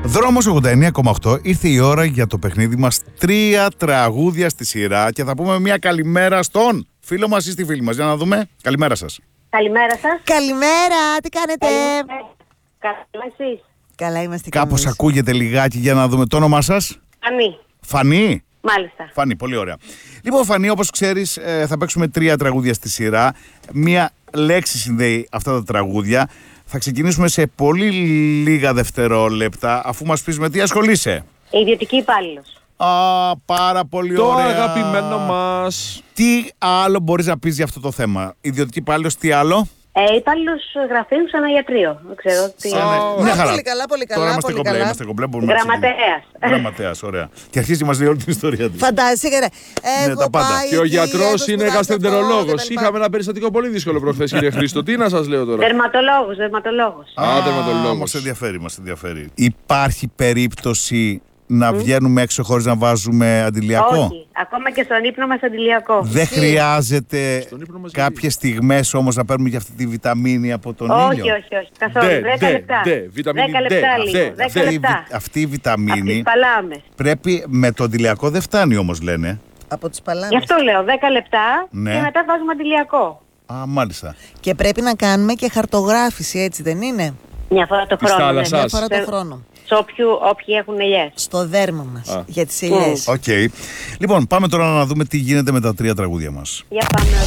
Δρόμος 89,8, ήρθε η ώρα για το παιχνίδι μας. 3 τραγούδια στη σειρά και θα πούμε μια καλημέρα στον φίλο μας ή στη φίλη μας. Για να δούμε. Καλημέρα σας. Καλημέρα σας. Καλημέρα, τι κάνετε? Καλά εσείς? Καλά είμαστε. Κάπως ακούγεται λιγάκι, για να δούμε το όνομά σας. Φανή. Φανή. Μάλιστα. Φανή, πολύ ωραία. Λοιπόν, Φανή, όπως ξέρεις, θα παίξουμε 3 τραγούδια στη σειρά. Μία λέξη συνδέει αυτά τα τραγούδια. Θα ξεκινήσουμε σε πολύ λίγα δευτερόλεπτα, αφού μας πεις με τι ασχολείσαι. Ιδιωτική υπάλληλος. Πάρα πολύ Το ωραία. αγαπημένο μας. Τι άλλο μπορείς να πεις για αυτό το θέμα? Ιδιωτική υπάλληλος, τι άλλο? Υπάλληλος γραφείου σε ένα ιατρείο. Δεν ξέρω τι. Μια χαρά. Πολύ καλά, πολύ καλά. Τώρα είμαστε πολύ κομπλέ, καλά. είμαστε κομπλέ, μπορούμε να ξεκινήσουμε. Γραμματέας. Γραμματέας, ωραία. Και αρχίζει μας λέει όλη την ιστορία της. Φαντάζεσαι, τα πάντα. Και ο γιατρός είναι γαστρεντερολόγος. Είχαμε ένα περιστατικό πολύ δύσκολο προχθές, κύριε Χρήστο. Τι να σας λέω τώρα? Δερματολόγος. Τερματολόγος. Μας ενδιαφέρει. Υπάρχει περίπτωση να βγαίνουμε έξω χωρίς να βάζουμε αντιλιακό? Όχι. Ακόμα και στον ύπνο μας αντιλιακό. Δεν χρειάζεται Στον ύπνο μας κάποιες στιγμές όμως να παίρνουμε και αυτή τη βιταμίνη από τον Όχι. ήλιο? Καθόλου. 10 λεπτά. βιταμίνη 10 λεπτά D, λίγο. 10 λεπτά. Αυτή η Από βιταμίνη τις παλάμες. πρέπει με το αντιλιακό, δεν φτάνει όμως λένε. Από τις παλάμες. Γι' αυτό λέω 10 λεπτά Ναι. και μετά βάζουμε αντιλιακό. Μάλιστα. Και πρέπει να κάνουμε και χαρτογράφηση, έτσι δεν είναι? Μια φορά το Της χρόνο. θάλασσας. Μια φορά το χρόνο. Όποιοι έχουν ελιές. Στο δέρμα μας. Για τις ελιές. Οκ. Λοιπόν, πάμε τώρα να δούμε τι γίνεται με τα 3 τραγούδια μας. Για πάμε.